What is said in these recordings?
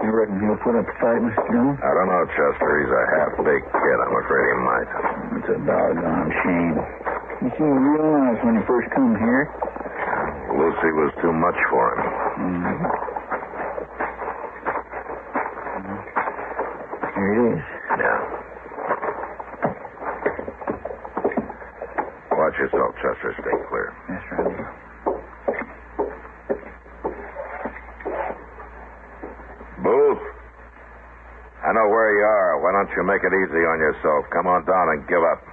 You reckon he'll put up a fight, Mr. Jones? I don't know, Chester. He's a half-baked kid. I'm afraid he might. It's a doggone shame. He seemed real nice when he first come here. Lucy was too much for him. Mm-hmm. Here it is. Yeah. Watch yourself, Chester. Stay clear. That's right. Booth, I know where you are. Why don't you make it easy on yourself? Come on down and give up.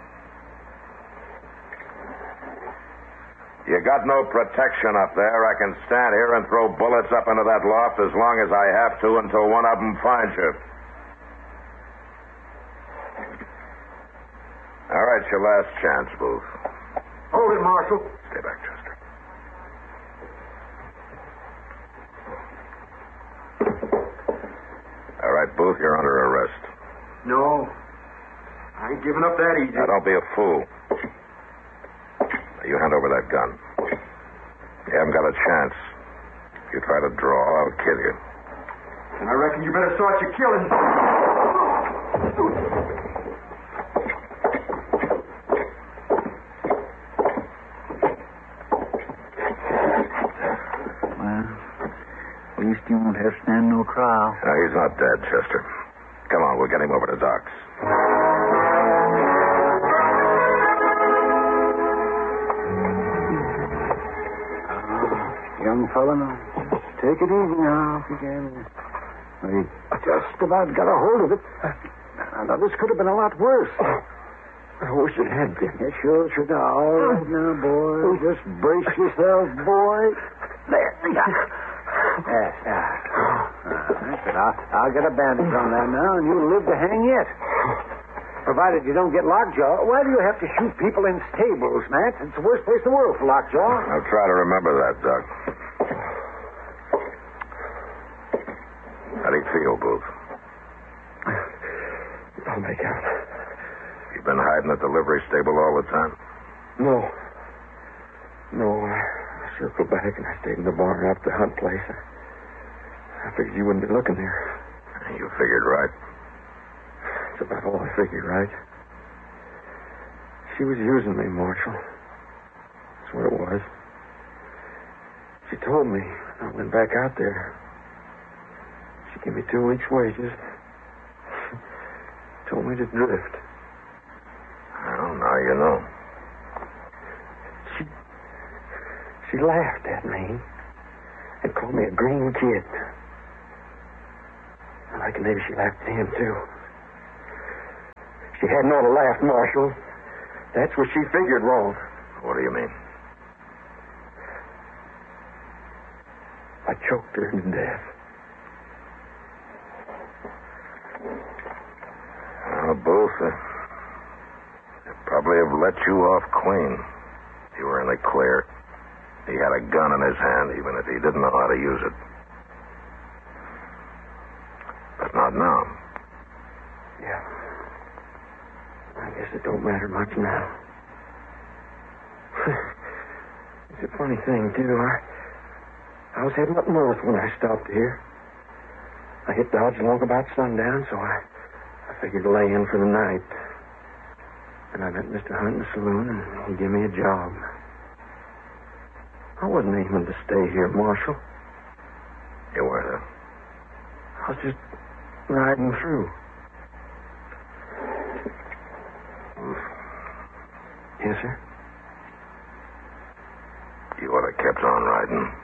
You got no protection up there. I can stand here and throw bullets up into that loft as long as I have to until one of them finds you. All right, your last chance, Booth. Hold it, Marshal. Stay back, Chester. All right, Booth, you're under arrest. No. I ain't giving up that easy. Now, don't be a fool. You hand over that gun. You haven't got a chance. If you try to draw, I'll kill you. And I reckon you better start your killing. Well, at least you won't have to stand no trial. No, he's not dead, Chester. Come on, we'll get him over to Doc's. Young fella, now, take it easy now, if you can. We just about got a hold of it. Now, this could have been a lot worse. I wish it had been. It sure should have. All right now, boy. Just brace yourself, boy. There. Yes, that's it. I'll get a bandage on that now, and you'll live to hang yet. Provided you don't get lockjaw. Why do you have to shoot people in stables, Matt? It's the worst place in the world for lockjaw. I'll try to remember that, Doc. How do you feel, Booth? I'll make out. You've been hiding at the livery stable all the time? No, I circled back and I stayed in the barn after the hunt place. I figured you wouldn't be looking there. You figured right. That's about all I figured, right? She was using me, Marshal. That's what it was. She told me I went back out there. She gave me 2 weeks' wages. Told me to drift. Well, now you know. She laughed at me and called me a green kid. I reckon maybe she laughed at him, too. She hadn't ought to laugh, Marshal. That's what she figured wrong. What do you mean? I choked her to death. Well, Booth, they probably have let you off clean. You were in the clear. He had a gun in his hand, even if he didn't know how to use it. But not now. Yeah. I guess it don't matter much now. It's a funny thing, too. I was heading up north when I stopped here. I hit Dodge long about sundown, so I figured to lay in for the night. And I met Mr. Hunt in the saloon, and he gave me a job. I wasn't aiming to stay here, Marshal. You weren't, huh? I was just riding through. Yes, sir? You ought to have kept on riding.